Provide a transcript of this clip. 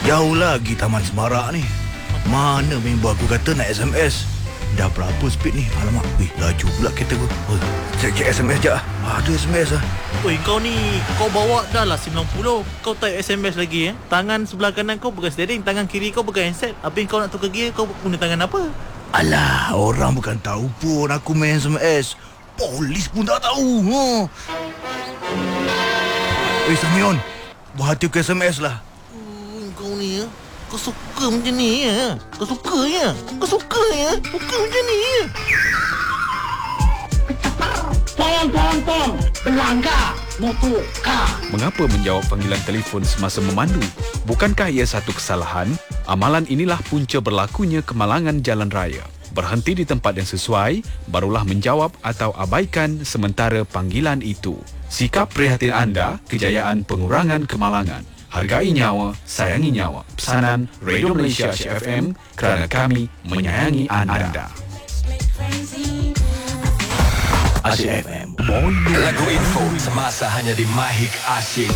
Jauh lagi Taman Semarak ni. Mana member aku kata nak SMS. Dah berapa speed ni? Alamak, laju pula kereta aku. Cek SMS je lah. Ada SMS lah. Oi, kau ni, kau bawa dah lah 90. Kau type SMS lagi Tangan sebelah kanan kau pegang steering, tangan kiri kau pegang handset. Habis kau nak tukar gear, kau guna tangan apa? Alah, orang bukan tahu pun aku main SMS. Polis pun tak tahu. Samion, buat hati aku SMS lah. Kau ni kau suka macam ni Kau suka ya? Kau suka ya? Suka macam ni ya? Tolong, belanggar, motor, kar. Mengapa menjawab panggilan telefon semasa memandu? Bukankah ia satu kesalahan? Amalan inilah punca berlakunya kemalangan jalan raya. Berhenti di tempat yang sesuai, barulah menjawab atau abaikan sementara panggilan itu. Sikap prihatin anda, kejayaan pengurangan kemalangan. Hargai nyawa, sayangi nyawa. Pesanan Radio Malaysia Asyik FM kerana kami menyayangi anda. Asyik FM. Lagu info semasa hanya di Mahik Asyik.